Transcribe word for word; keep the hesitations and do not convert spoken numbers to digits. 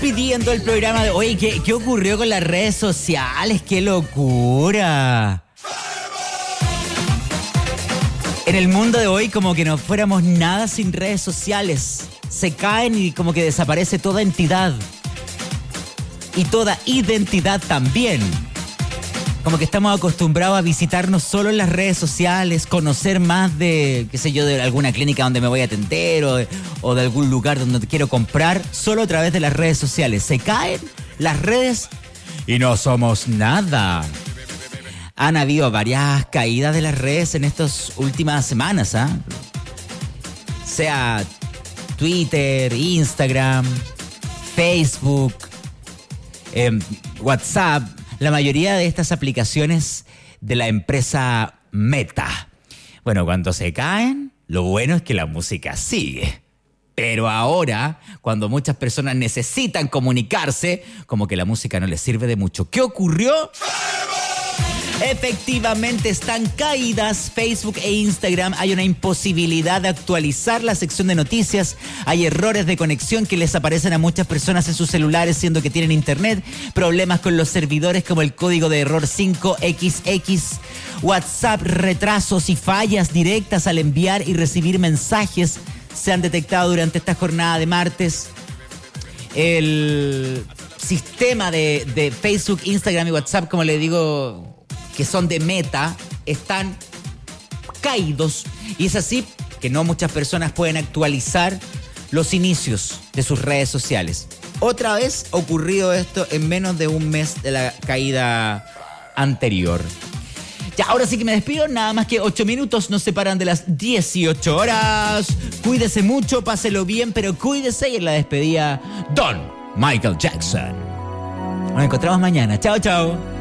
Pidiendo el programa de... Oye, ¿qué, qué ocurrió con las redes sociales? ¡Qué locura! En el mundo de hoy, como que no fuéramos nada sin redes sociales. Se caen y como que desaparece toda entidad. Y toda identidad también. Como que estamos acostumbrados a visitarnos solo en las redes sociales, conocer más de, qué sé yo, de alguna clínica donde me voy a atender o de, o de algún lugar donde quiero comprar, solo a través de las redes sociales. Se caen las redes y no somos nada. Han habido varias caídas de las redes en estas últimas semanas, ¿ah? ¿eh? Sea Twitter, Instagram, Facebook, eh, WhatsApp. La mayoría de estas aplicaciones de la empresa Meta. Bueno, cuando se caen, lo bueno es que la música sigue. Pero ahora, cuando muchas personas necesitan comunicarse, como que la música no les sirve de mucho. ¿Qué ocurrió? Efectivamente están caídas Facebook e Instagram. Hay una imposibilidad de actualizar la sección de noticias. Hay errores de conexión que les aparecen a muchas personas en sus celulares siendo que tienen internet. Problemas con los servidores como el código de error cinco equis equis. WhatsApp, retrasos y fallas directas al enviar y recibir mensajes se han detectado durante esta jornada de martes. El sistema de, de Facebook, Instagram y WhatsApp, como le digo, que son de Meta, están caídos. Y es así que no muchas personas pueden actualizar los inicios de sus redes sociales. Otra vez ocurrido esto en menos de un mes de la caída anterior. Ya, ahora sí que me despido. Nada más que ocho minutos nos separan de las dieciocho horas. Cuídese mucho, páselo bien, pero cuídese. Y en la despedida, Don Michael Jackson. Nos encontramos mañana. Chao, chao.